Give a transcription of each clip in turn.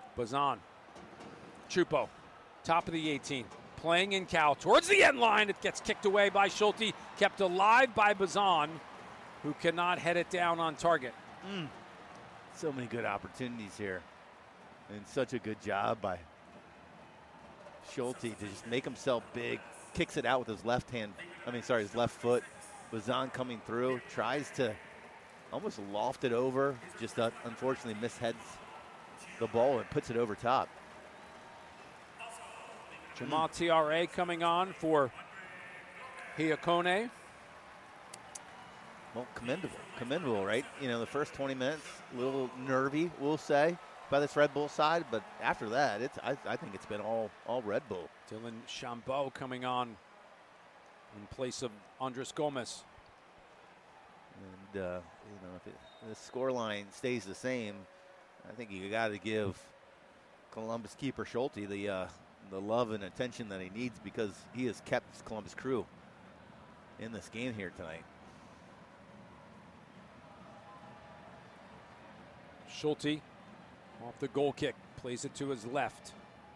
Bazan. Chupo, top of the 18. Playing in Cal towards the end line. It gets kicked away by Schulte. Kept alive by Bazan, who cannot head it down on target. So many good opportunities here. And such a good job by Schulte to just make himself big. Kicks it out with his his left foot. Bazan coming through. Tries to almost loft it over. Just unfortunately misheads the ball and puts it over top. Jamal TRA coming on for Hiakone. Well, commendable, right? You know, the first 20 minutes, a little nervy, we'll say, by this Red Bull side, but after that, I think it's been all Red Bull. Dylan Chambeau coming on in place of Andres Gomez. And, if the score line stays the same, I think you got to give Columbus keeper Schulte the love and attention that he needs, because he has kept his Columbus Crew in this game here tonight. Schulte off the goal kick, plays it to his left.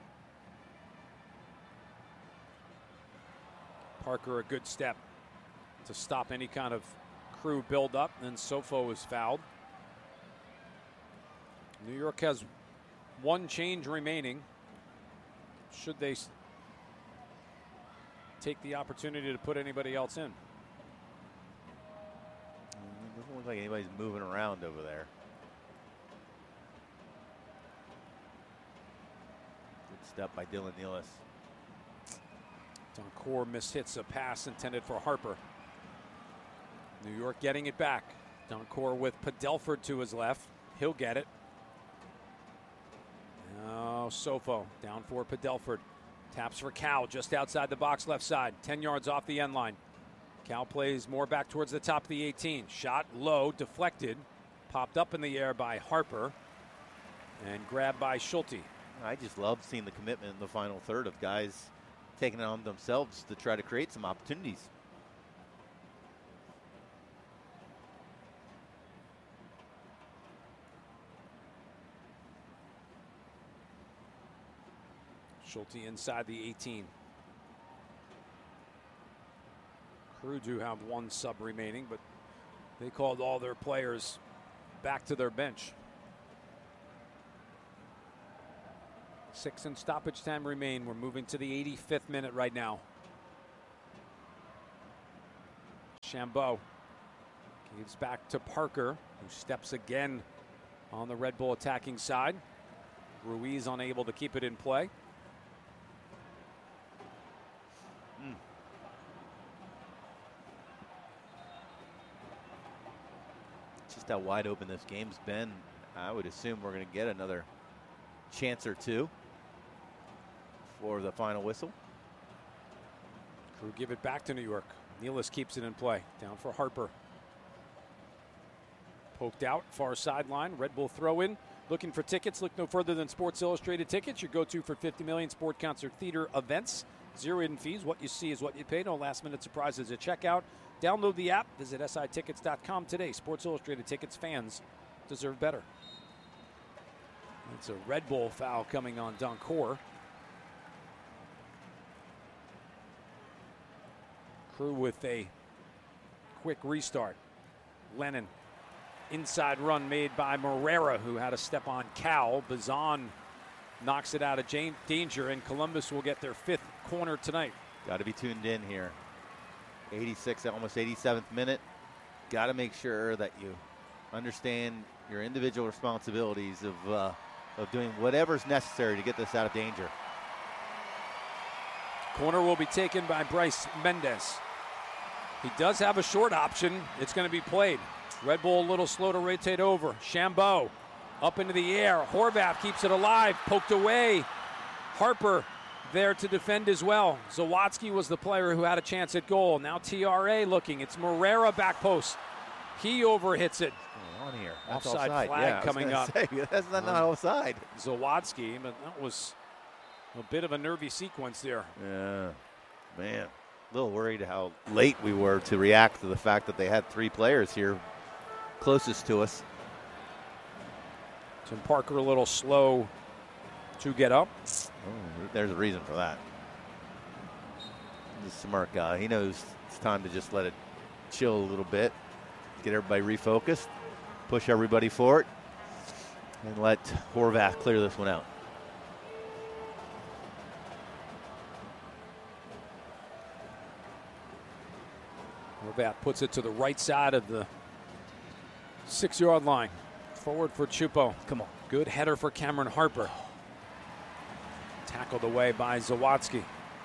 Parker a good step to stop any kind of Crew build up, and then Sofo is fouled. New York has one change remaining. Should they take the opportunity to put anybody else in? It doesn't look like anybody's moving around over there. Good step by Dylan Nealis. Doncourt mishits a pass intended for Harper. New York getting it back. Doncourt with Padelford to his left. He'll get it. Now Sofo down for Padelford. Taps for Cal just outside the box left side. 10 yards off the end line. Cal plays more back towards the top of the 18. Shot low, deflected. Popped up in the air by Harper. And grabbed by Schulte. I just love seeing the commitment in the final third of guys taking it on themselves to try to create some opportunities. Schulte inside the 18. Crew do have one sub remaining, but they called all their players back to their bench. 6 in stoppage time remain. We're moving to the 85th minute right now. Chambeau gives back to Parker, who steps again on the Red Bull attacking side. Ruiz unable to keep it in play. Just how wide open this game's been. I would assume we're going to get another chance or two for the final whistle. Crew give it back to New York. Nealis keeps it in play. Down for Harper. Poked out, far sideline. Red Bull throw in. Looking for tickets? Look no further than Sports Illustrated Tickets, your go-to for 50 million sport, concert, theater events. Zero hidden fees. What you see is what you pay. No last-minute surprises at checkout. Download the app. Visit sitickets.com today. Sports Illustrated Tickets fans deserve better. It's a Red Bull foul coming on Doncourt. Crew with a quick restart. Lennon. Inside run made by Morera, who had a step on Cal. Bazan knocks it out of danger, and Columbus will get their 5th corner tonight. Got to be tuned in here. 86, almost 87th minute. Got to make sure that you understand your individual responsibilities of doing whatever's necessary to get this out of danger. Corner will be taken by Bryce Mendez. He does have a short option. It's going to be played. Red Bull a little slow to rotate over. Chambeau up into the air. Horvath keeps it alive. Poked away. Harper there to defend as well. Zawadzki was the player who had a chance at goal. Now TRA looking. It's Morera back post. He overhits it. On here. Offside flag coming up. That's not offside. Zawadzki, but that was a bit of a nervy sequence there. Yeah, man. A little worried how late we were to react to the fact that they had 3 players here closest to us. Tim Parker a little slow to get up. Oh, there's a reason for that. He's a smart guy. He knows it's time to just let it chill a little bit, get everybody refocused, push everybody forward, and let Horvath clear this one out. Horvath puts it to the right side of the 6-yard line. Forward for Chupo. Come on. Good header for Cameron Harper. Tackled away by Zawadzki.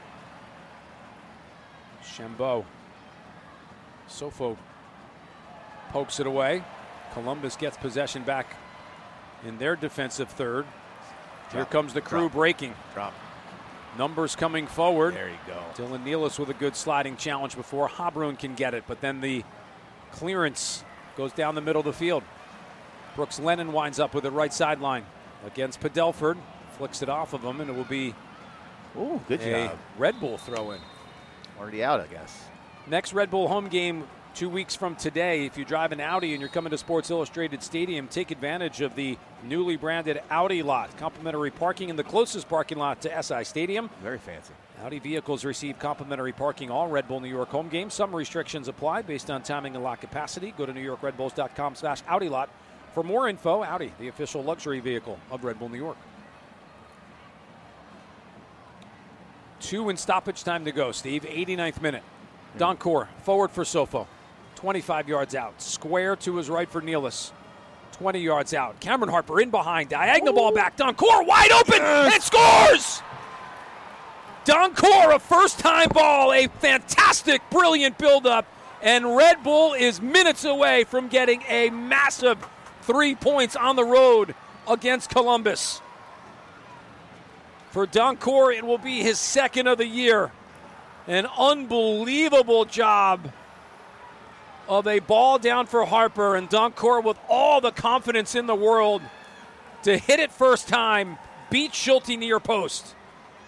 Shambo. Sofo pokes it away. Columbus gets possession back in their defensive third. Here comes the crew breaking. Drop. Numbers coming forward. There you go. Dylan Nealis with a good sliding challenge before Habrun can get it, but then the clearance goes down the middle of the field. Brooks Lennon winds up with it right sideline against Padelford. Flicks it off of him, and it will be good a job. Red Bull throw-in. Already out, I guess. Next Red Bull home game 2 weeks from today. If you drive an Audi and you're coming to Sports Illustrated Stadium, take advantage of the newly branded Audi lot. Complimentary parking in the closest parking lot to SI Stadium. Very fancy. Audi vehicles receive complimentary parking all Red Bull New York home games. Some restrictions apply based on timing and lot capacity. Go to NewYorkRedBulls.com/Audi lot for more info. Audi, the official luxury vehicle of Red Bull New York. 2 in stoppage time to go, Steve. 89th minute. Doncourt forward for Sofo. 25 yards out. Square to his right for Nealis. 20 yards out. Cameron Harper in behind. Diagonal ball back. Doncourt wide open and scores! Doncourt, a first-time ball. A fantastic, brilliant buildup. And Red Bull is minutes away from getting a massive 3 points on the road against Columbus. For Doncourt, it will be his second of the year. An unbelievable job of a ball down for Harper, and Doncourt with all the confidence in the world to hit it first time, beat Schulte near post.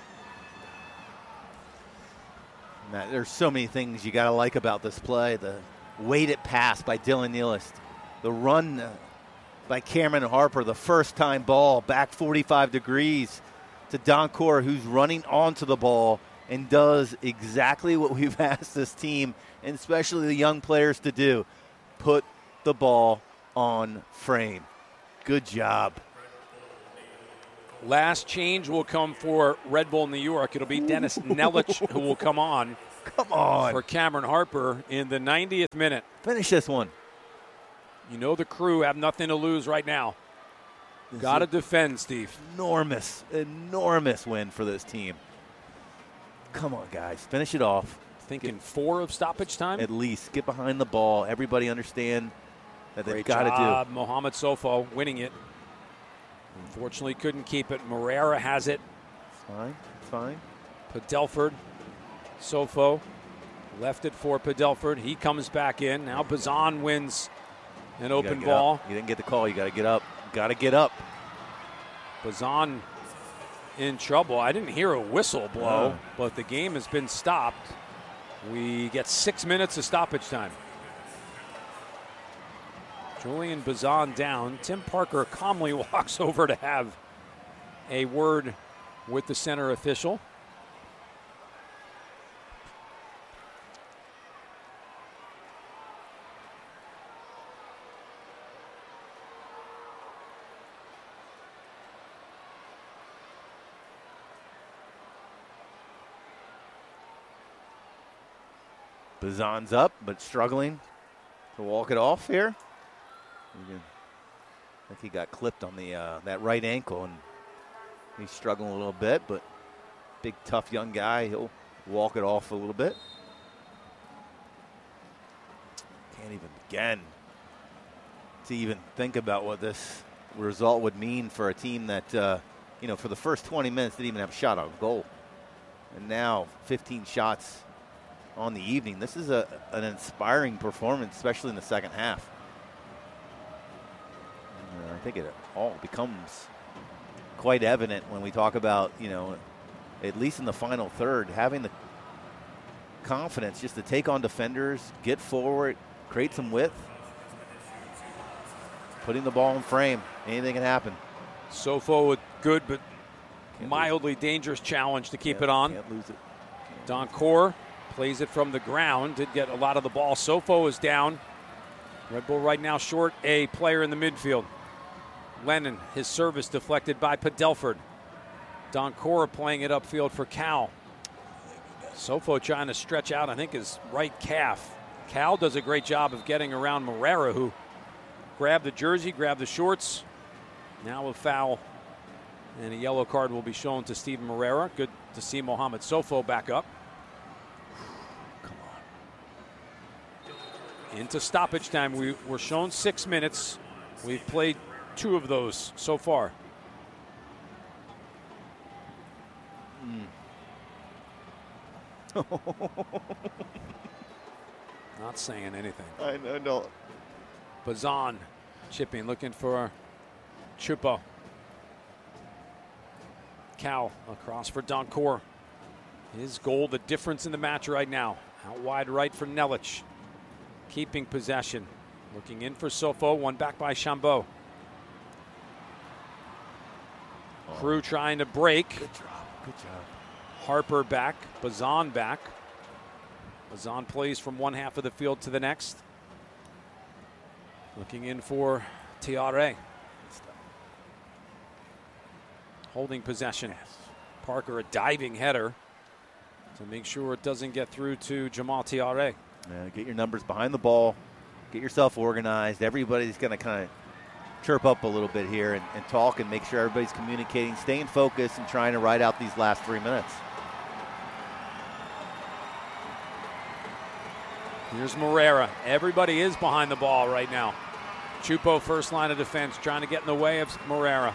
Matt, there's so many things you got to like about this play. The weighted pass by Dylan Nealis, the run by Cameron Harper, the first time ball back 45 degrees to Doncourt, who's running onto the ball and does exactly what we've asked this team, and especially the young players, to do. Put the ball on frame. Good job. Last change will come for Red Bull New York. It'll be Dennis Nelich who will come on. Come on. For Cameron Harper in the 90th minute. Finish this one. You know the crew have nothing to lose right now. Got to defend, Steve. Enormous win for this team. Come on, guys. Finish it off. Thinking 4 of stoppage time? At least. Get behind the ball. Everybody understand that they've Great got to job, do. Mohamed Sofo winning it. Unfortunately, couldn't keep it. Moreira has it. It's fine. Padelford. Sofo left it for Padelford. He comes back in. Now Bazan wins an open ball. Up. You didn't get the call. You got to get up. Got to get up. Bazan in trouble. I didn't hear a whistle blow, but the game has been stopped. We get 6 minutes of stoppage time. Julian Bazan down. Tim Parker calmly walks over to have a word with the center official. Bazan's up, but struggling to walk it off here. I think he got clipped on the that right ankle, and he's struggling a little bit, but big, tough young guy. He'll walk it off a little bit. Can't even begin to even think about what this result would mean for a team that, for the first 20 minutes didn't even have a shot on goal. And now 15 shots on the evening. This is an inspiring performance, especially in the second half. I think it all becomes quite evident when we talk about, at least in the final third, having the confidence just to take on defenders, get forward, create some width, putting the ball in frame. Anything can happen. Sofo with good but mildly dangerous challenge to keep it on. Can't lose it. Doncourt plays it from the ground. Did get a lot of the ball. Sofo is down. Red Bull right now short a player in the midfield. Lennon, his service deflected by Padelford. Doncourt playing it upfield for Cal. Sofo trying to stretch out, I think, his right calf. Cal does a great job of getting around Moreira, who grabbed the jersey, grabbed the shorts. Now a foul, and a yellow card will be shown to Steven Moreira. Good to see Mohamed Sofo back up. Come on. Into stoppage time. We were shown 6 minutes. We've played 2 of those so far. Not saying anything. I know. Bazan chipping, looking for Chupo. Cal across for Doncourt. His goal, the difference in the match right now. Out wide right for Nelic. Keeping possession. Looking in for Sofo. One back by Chambeau. Crew trying to break. Good job. Harper back. Bazan back. Bazan plays from one half of the field to the next. Looking in for Tiare. Holding possession. Parker, a diving header to make sure it doesn't get through to Jamal Tiare. Get your numbers behind the ball. Get yourself organized. Everybody's going to kind of chirp up a little bit here and talk and make sure everybody's communicating, staying focused, and trying to ride out these last 3 minutes. Here's Moreira. Everybody is behind the ball right now. Chupo, first line of defense, trying to get in the way of Moreira.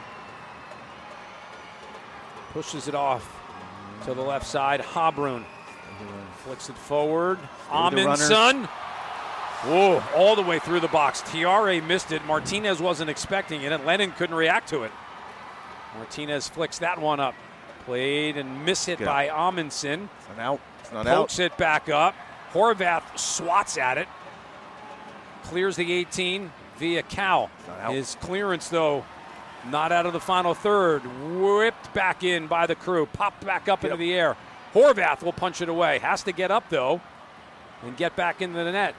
Pushes it off to the left side. Habrun flicks it forward. Amundsen. Whoa, all the way through the box. Tiare missed it. Martinez wasn't expecting it, and Lennon couldn't react to it. Martinez flicks that one up. Played and miss hit by Amundsen. It's not out. It's not out. Pokes it back up. Horvath swats at it. Clears the 18 via Cal. His clearance, though, not out of the final third. Whipped back in by the Crew. Popped back up into the air. Horvath will punch it away. Has to get up, though, and get back into the net.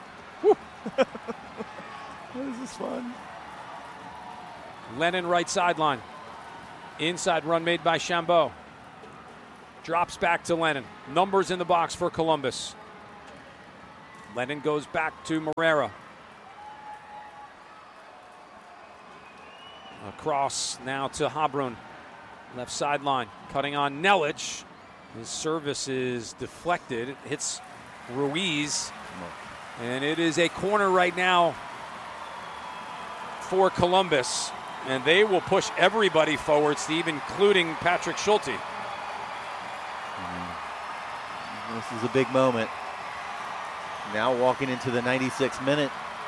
This is fun. Lennon right sideline. Inside run made by Chambeau. Drops back to Lennon. Numbers in the box for Columbus. Lennon goes back to Moreira. Across now to Habrun. Left sideline. Cutting on Nelic. His service is deflected. It hits Ruiz. And it is a corner right now for Columbus. And they will push everybody forward, Steve, including Patrick Schulte. This is a big moment. Now walking into the 96th minute.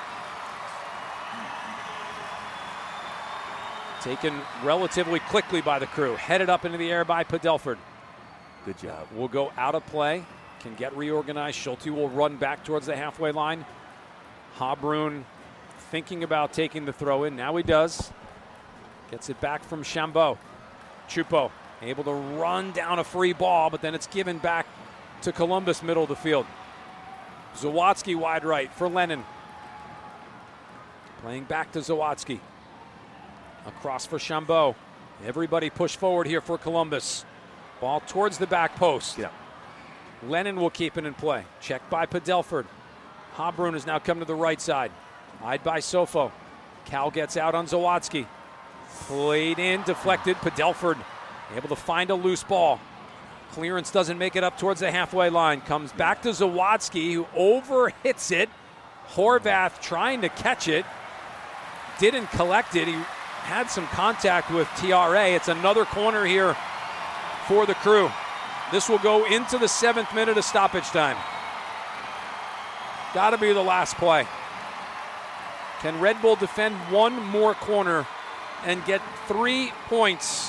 Taken relatively quickly by the Crew. Headed up into the air by Padelford. Good job. Will go out of play. Can get reorganized. Schulte will run back towards the halfway line. Habrun thinking about taking the throw in. Now he does. Gets it back from Chambeau. Chupo able to run down a free ball, but then it's given back to Columbus, middle of the field. Zawadzki wide right for Lennon. Playing back to Zawadzki. Across for Chambeau. Everybody push forward here for Columbus. Ball towards the back post. Yeah. Lennon will keep it in play. Checked by Padelford. Habrun has now come to the right side. Eyed by Sofo. Cal gets out on Zawadzki. Played in, deflected. Padelford able to find a loose ball. Clearance doesn't make it up towards the halfway line. Comes back to Zawadzki, who overhits it. Horvath trying to catch it. Didn't collect it. He had some contact with Tiare. It's another corner here for the Crew. This will go into the 7th minute of stoppage time. Got to be the last play. Can Red Bull defend one more corner and get 3 points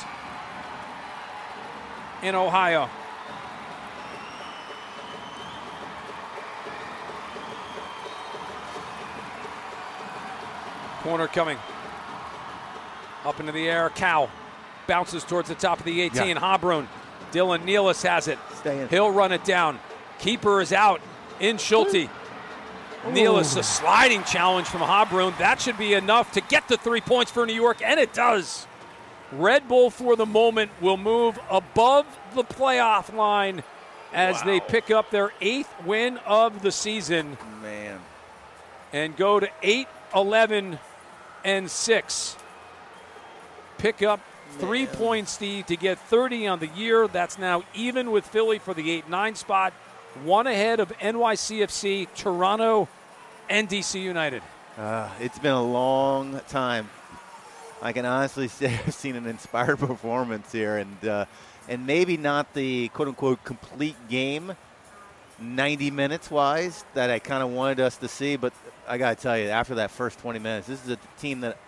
in Ohio? Corner coming. Up into the air, Cal. bounces towards the top of the 18. Yeah. Habrun. Dylan Nealis has it. Stay in. He'll run it down. Keeper is out in Schulte. Nealis, a sliding challenge from Habrun. That should be enough to get the 3 points for New York, and it does. Red Bull, for the moment, will move above the playoff line as they pick up their 8th win of the season. Man. And go to 8-11-6. Pick up 3 points, Steve, to get 30 on the year. That's now even with Philly for the 8-9 spot. One ahead of NYCFC, Toronto, and DC United. It's been a long time. I can honestly say I've seen an inspired performance here, and maybe not the quote-unquote complete game, 90 minutes wise, that I kind of wanted us to see. But I got to tell you, after that first 20 minutes, this is a team that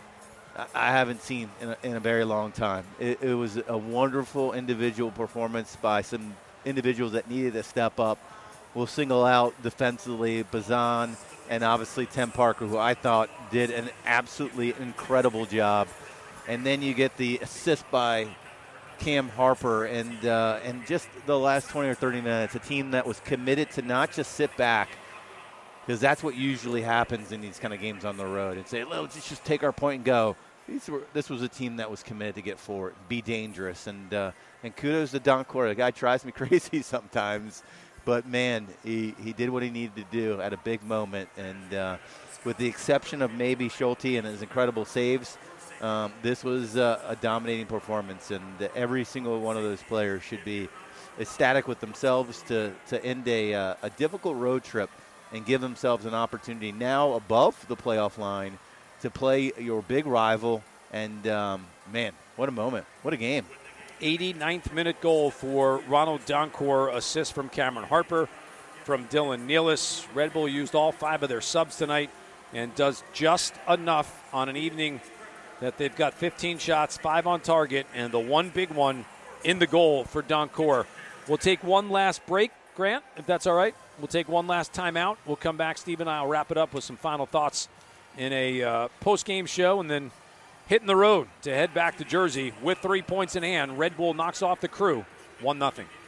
I haven't seen in a very long time. It was a wonderful individual performance by some individuals that needed to step up. We'll single out defensively Bazan and obviously Tim Parker, who I thought did an absolutely incredible job. And then you get the assist by Cam Harper, and just the last 20 or 30 minutes, a team that was committed to not just sit back, because that's what usually happens in these kind of games on the road, and say, let's just take our point and go. This was a team that was committed to get forward, be dangerous, and kudos to Don Cora. The guy drives me crazy sometimes, but man, he did what he needed to do at a big moment, and with the exception of maybe Schulte and his incredible saves, this was a dominating performance, and every single one of those players should be ecstatic with themselves to end a difficult road trip and give themselves an opportunity now above the playoff line to play your big rival. And, man, what a moment. What a game. 89th minute goal for Ronald Donkor, assist from Cameron Harper, from Dylan Nealis. Red Bull used all 5 of their subs tonight and does just enough on an evening that they've got 15 shots, 5 on target, and the one big one in the goal for Donkor. We'll take one last break, Grant, if that's all right. We'll take one last timeout. We'll come back. Steve and I will wrap it up with some final thoughts in a post-game show, and then hitting the road to head back to Jersey with 3 points in hand. Red Bull knocks off the Crew 1-0.